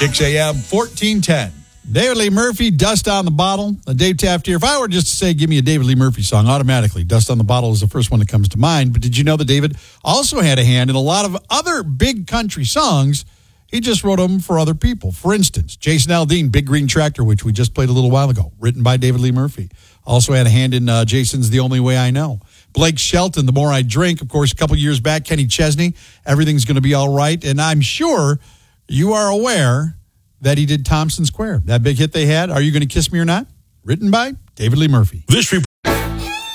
6 a.m., 1410. David Lee Murphy, Dust on the Bottle. Dave Taft here. If I were just to say, give me a David Lee Murphy song, automatically, Dust on the Bottle is the first one that comes to mind. But did you know that David also had a hand in a lot of other big country songs? He just wrote them for other people. For instance, Jason Aldean, Big Green Tractor, which we just played a little while ago, written by David Lee Murphy. Also had a hand in Jason's The Only Way I Know. Blake Shelton, The More I Drink. Of course, a couple years back, Kenny Chesney, Everything's Gonna Be All Right. And I'm sure you are aware that he did Thompson Square, that big hit they had, Are You Gonna Kiss Me or Not? Written by David Lee Murphy. This report